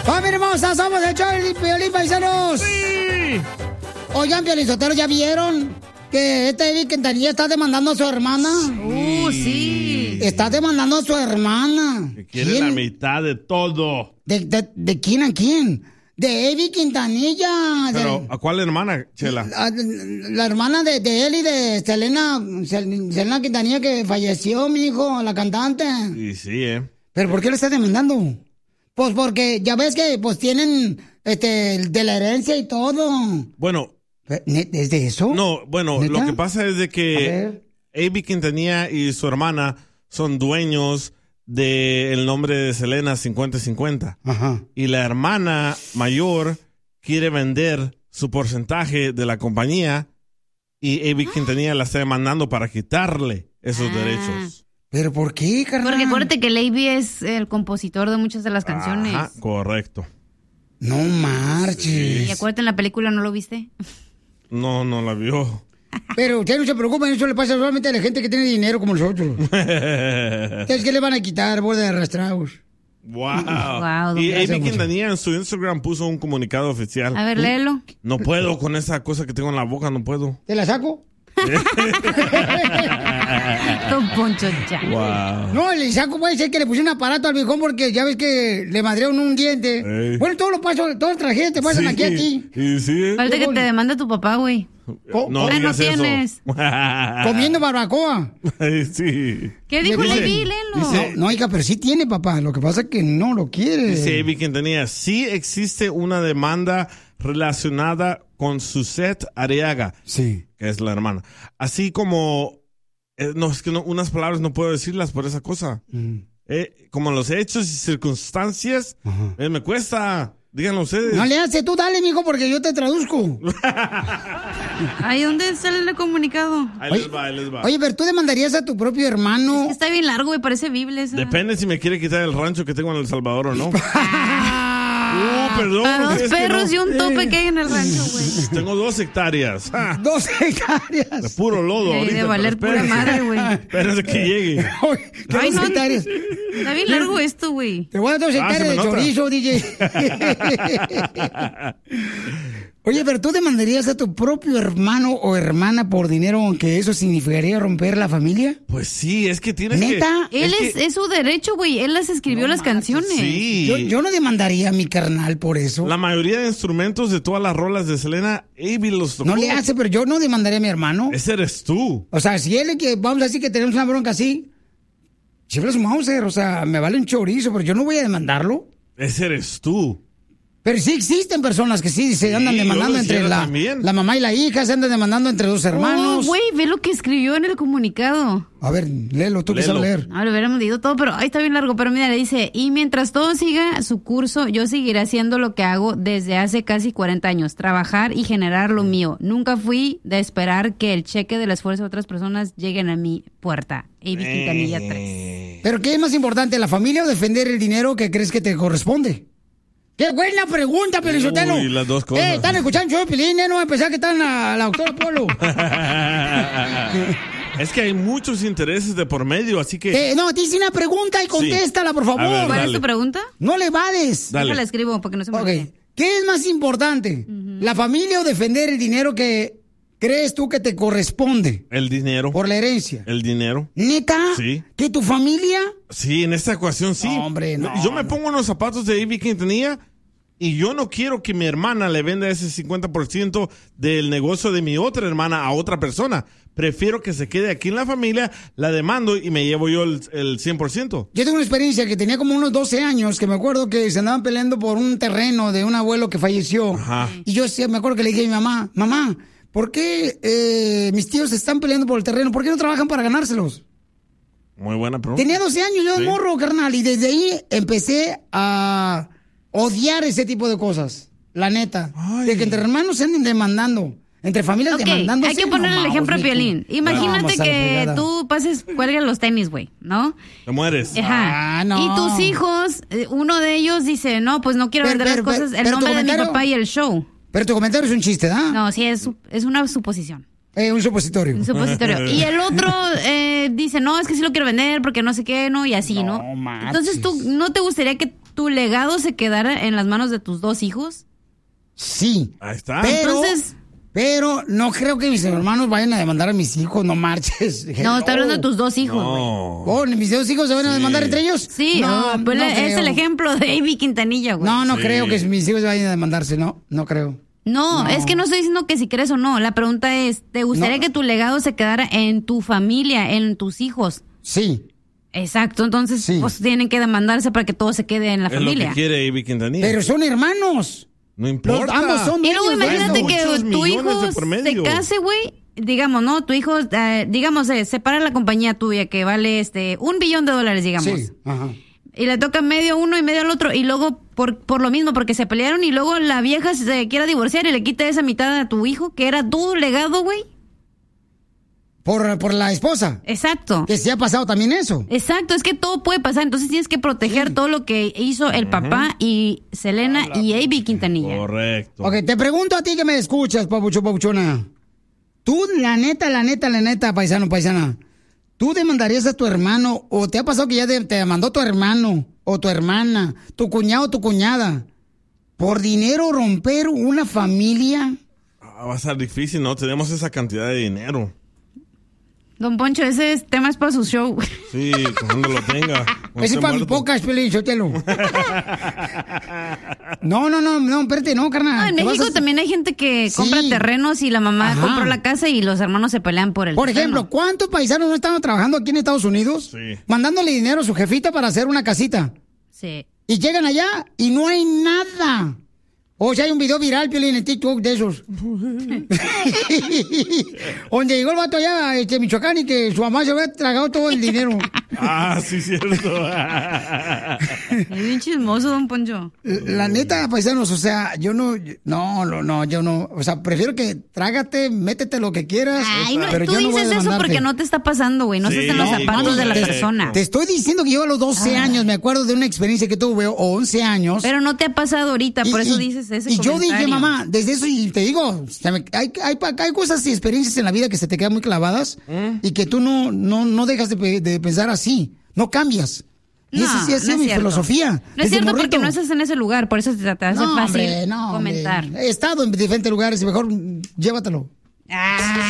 ¡Familia hermosa! ¡Somos el show de Piolín, paisanos! ¡Sí! Oigan, Piolín Sotelo, ¿ya vieron que Eddie Quintanilla está demandando a su hermana? Sí. Está demandando a su hermana. Que quiere la mitad de todo. ¿De quién a quién? De Eddie Quintanilla. Pero, ¿a cuál hermana, Chela? La hermana de él y de Selena Quintanilla, que falleció, mi hijo, la cantante. Sí, ¿Pero por qué le está demandando? Pues porque ya ves que pues tienen de la herencia y todo. Bueno. ¿Es de eso? No, bueno, ¿Neta? lo que pasa es de que Eddie Quintanilla y su hermana son dueños del nombre de Selena 50-50. Ajá. Y la hermana mayor quiere vender su porcentaje de la compañía y Eddie Quintanilla la está demandando para quitarle esos derechos. ¿Pero por qué, carnal? Porque acuérdate que Leiby es el compositor de muchas de las canciones. Ajá, correcto. No marches. Y acuérdate, en la película, ¿no lo viste? No la vio. Pero ustedes no se preocupen, eso le pasa solamente a la gente que tiene dinero como nosotros. ¿Ustedes qué le van a quitar, bola de arrastrados? Wow. Y Eddie Quintanilla en su Instagram puso un comunicado oficial. A ver, léelo. No puedo con esa cosa que tengo en la boca, no puedo. ¿Te la saco? Don Poncho ya. Wow. No, el saco puede ser que le puse un aparato al viejón porque ya ves que le madrearon un diente. Ey. Bueno, todas las tragedias te pasan aquí a ti. Sí. Falta que te demande tu papá, güey. No digas eso. Tienes. Comiendo barbacoa. Sí. ¿Qué dijo Leiby? Léelo. No, hija, pero sí tiene, papá. Lo que pasa es que no lo quiere. Dice Eddie Quintanilla, sí existe una demanda relacionada con Suzette Arriaga, sí, que es la hermana. Así como, unas palabras no puedo decirlas por esa cosa. Como los hechos y circunstancias, me cuesta. Díganlo ustedes. No le hace, tú dale, mijo, porque yo te traduzco. Ay, ¿dónde sale el comunicado? Ahí les va. Oye, pero tú demandarías a tu propio hermano. Es que está bien largo, güey, parece Biblia esa. Depende si me quiere quitar el rancho que tengo en El Salvador o no. Perdón. Para 2 perros y un tope que hay en el rancho, güey. Tengo 2 hectáreas. 2 hectáreas. De puro lodo. Y de valer pura madre, güey. Espérense que llegue. Ay, 2 hectáreas. Está bien largo esto, güey. Te voy a dar 2 hectáreas de chorizo, DJ. Oye, pero tú demandarías a tu propio hermano o hermana por dinero, aunque eso significaría romper la familia. Pues sí, es que tienes ¿Neta? que... Es su derecho, güey. Él las escribió las canciones. Sí. Yo no demandaría a mi carnal por eso. La mayoría de instrumentos de todas las rolas de Selena, Avi los tocó. No le hace, pero yo no demandaría a mi hermano. Ese eres tú. O sea, si él, que vamos a decir que tenemos una bronca así, chiflas Mauser, o sea, me vale un chorizo, pero yo no voy a demandarlo. Ese eres tú. Pero sí existen personas que sí se andan demandando entre la mamá y la hija, se andan demandando entre 2 hermanos. Oh, güey, ve lo que escribió en el comunicado. A ver, léelo, tú que sabes leer. Lo hubiéramos leído todo, pero ahí está bien largo. Pero mira, le dice, y mientras todo siga su curso, yo seguiré haciendo lo que hago desde hace casi 40 años, trabajar y generar lo mío. Nunca fui de esperar que el cheque del esfuerzo de otras personas lleguen a mi puerta. Avi Quintanilla 3. ¿Pero qué es más importante, la familia o defender el dinero que crees que te corresponde? ¡Qué buena pregunta, Pelizotelo! Uy, las dos cosas. Están escuchando yo, Pelín, no a pensar que están la doctora Polo. Es que hay muchos intereses de por medio, así que... No, te hice una pregunta y contéstala, por favor. A ver, ¿Cuál dale. es tu pregunta? No le vades. Dale. Déjala escribo porque no se me olvide. ¿Qué es más importante? ¿La familia o defender el dinero que crees tú que te corresponde? El dinero. Por la herencia. El dinero. ¿Neta? Sí. ¿Que tu familia? Sí, en esta ecuación sí. No, hombre, no. Yo me pongo en los zapatos de Avi Quintanilla y yo no quiero que mi hermana le venda ese 50% del negocio de mi otra hermana a otra persona. Prefiero que se quede aquí en la familia, la demando y me llevo yo el 100%. Yo tengo una experiencia que tenía como unos 12 años, que me acuerdo que se andaban peleando por un terreno de un abuelo que falleció. Ajá. Y yo me acuerdo que le dije a mi mamá, ¿por qué mis tíos se están peleando por el terreno? ¿Por qué no trabajan para ganárselos? Muy buena pregunta. Tenía 12 años yo de Sí. morro, carnal, y desde ahí empecé a odiar ese tipo de cosas. La neta. Ay. De que entre hermanos se anden demandando. Entre familias Ok, demandándose. hay que poner el ejemplo a Piolín. Imagínate Vamos a la que fregada. tú cuelgas los tenis, güey, ¿no? Te mueres. Ajá. no. Y tus hijos, uno de ellos dice, no, pues no quiero vender las cosas, el pero tu nombre de mi comentario- papá y el show. Pero tu comentario es un chiste, ¿da? No, sí, es una suposición. Un supositorio. Un supositorio. Y el otro dice, no, es que sí lo quiero vender porque no sé qué, ¿no? Y así, ¿no? No manches. Entonces tú, ¿no te gustaría que tu legado se quedara en las manos de tus 2 hijos? Sí. Ahí está. Pero no creo que mis hermanos vayan a demandar a mis hijos, no marches. No, está hablando de tus 2 hijos, güey. Oh, ¿mis 2 hijos se van a demandar entre ellos? Sí, no, pues no es creo. el ejemplo de Ivy Quintanilla, güey. No creo que mis hijos vayan a demandarse, no creo. No, es que no estoy diciendo que si crees o no. La pregunta es, ¿te gustaría que tu legado se quedara en tu familia, en tus hijos? Sí. Exacto, entonces pues tienen que demandarse para que todo se quede en la familia. Es lo que quiere Ivy Quintanilla. Pero son hermanos. No importa. Ambos son y luego imagínate que tu hijo se case, güey. Digamos, ¿no? Tu hijo, digamos, separa la compañía tuya que vale $1 billón, digamos. Sí, ajá. Y le toca medio uno y medio al otro. Y luego, por lo mismo, porque se pelearon y luego la vieja se quiera divorciar y le quita esa mitad a tu hijo, que era tu legado, güey. Por la esposa. Exacto. Que sí ha pasado también eso. Exacto, es que todo puede pasar. Entonces tienes que proteger todo lo que hizo el papá y Selena y Ivy Quintanilla. Correcto. Ok, te pregunto a ti que me escuchas, papuchona. Tú, la neta, paisana, ¿tú demandarías a tu hermano o te ha pasado que ya te demandó tu hermano o tu hermana, tu cuñado o tu cuñada por dinero romper una familia? Va a ser difícil, ¿no? Tenemos esa cantidad de dinero. Don Poncho, ese tema es para su show. Sí, cuando lo tenga. Ese es para mi pocas, Pelín, Sotelo. No, espérate, no, carnal. No, en México también hay gente que compra terrenos y la mamá compra la casa y los hermanos se pelean por el Por ejemplo, ¿cuántos paisanos no están trabajando aquí en Estados Unidos? Sí. Mandándole dinero a su jefita para hacer una casita. Sí. Y llegan allá y no hay nada. O sea, hay un video viral, Piolín, en TikTok de esos. Donde llegó el vato allá, Michoacán, y que su mamá se había tragado todo el dinero. Ah, sí, cierto. Es bien chismoso, don Poncho. La neta, paisanos, o sea, yo no. O sea, prefiero que trágate, métete lo que quieras. Ay, no, pero tú yo no voy a dices eso demandarte. porque no te está pasando, güey. No estás en los zapatos de la persona. Te estoy diciendo que yo a los 12 años me acuerdo de una experiencia que tuve, o 11 años. Pero no te ha pasado ahorita, por eso dices ese Y yo comentario. dije, mamá, desde eso, y te digo, hay cosas y experiencias en la vida que se te quedan muy clavadas y que tú no dejas de pensar así, no cambias. Y esa sí ha sido mi filosofía. No es cierto porque no estás en ese lugar, por eso te hace fácil comentar. He estado en diferentes lugares y mejor llévatelo.